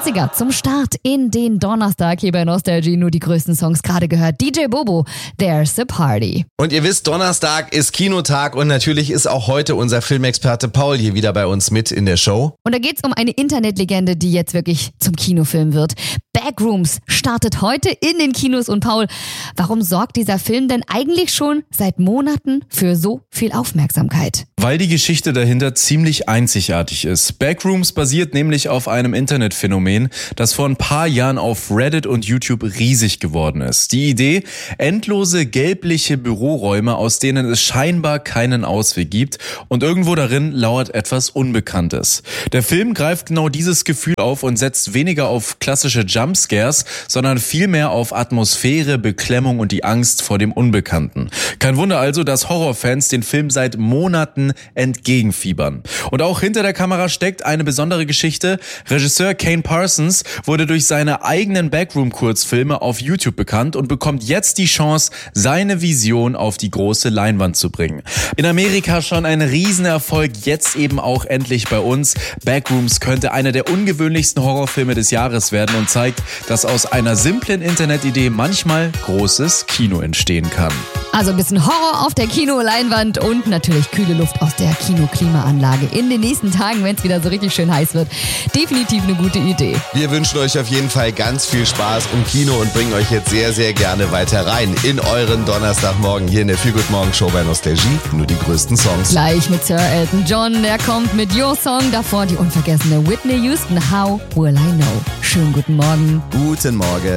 90er zum Start in den Donnerstag hier bei Nostalgie. Nur die größten Songs gerade gehört. DJ Bobo, There's a Party. Und ihr wisst, Donnerstag ist Kinotag und natürlich ist auch heute unser Filmexperte Paul hier wieder bei uns mit in der Show. Und da geht's um eine Internetlegende, die jetzt wirklich zum Kinofilm wird. Backrooms startet heute in den Kinos. Und Paul, warum sorgt dieser Film denn eigentlich schon seit Monaten für so viel Aufmerksamkeit? Weil die Geschichte dahinter ziemlich einzigartig ist. Backrooms basiert nämlich auf einem Internetphänomen, das vor ein paar Jahren auf Reddit und YouTube riesig geworden ist. Die Idee, endlose gelbliche Büroräume, aus denen es scheinbar keinen Ausweg gibt, und irgendwo darin lauert etwas Unbekanntes. Der Film greift genau dieses Gefühl auf und setzt weniger auf klassische Jumpscares, sondern vielmehr auf Atmosphäre, Beklemmung und die Angst vor dem Unbekannten. Kein Wunder also, dass Horrorfans den Film seit Monaten entgegenfiebern. Und auch hinter der Kamera steckt eine besondere Geschichte. Regisseur Kane Parsons wurde durch seine eigenen Backroom-Kurzfilme auf YouTube bekannt und bekommt jetzt die Chance, seine Vision auf die große Leinwand zu bringen. In Amerika schon ein Riesenerfolg, jetzt eben auch endlich bei uns. Backrooms könnte einer der ungewöhnlichsten Horrorfilme des Jahres werden und zeigt, dass aus einer simplen Internetidee manchmal großes Kino entstehen kann. Also ein bisschen Horror auf der Kinoleinwand und natürlich kühle Luft aus der Kinoklimaanlage in den nächsten Tagen, wenn es wieder so richtig schön heiß wird. Definitiv eine gute Idee. Wir wünschen euch auf jeden Fall ganz viel Spaß im Kino und bringen euch jetzt sehr, sehr gerne weiter rein in euren Donnerstagmorgen hier in der Feel Good Morgen Show bei Nostalgie. Nur die größten Songs. Gleich mit Sir Elton John, der kommt mit Your Song. Davor die unvergessene Whitney Houston, How Will I Know. Schönen guten Morgen. Guten Morgen.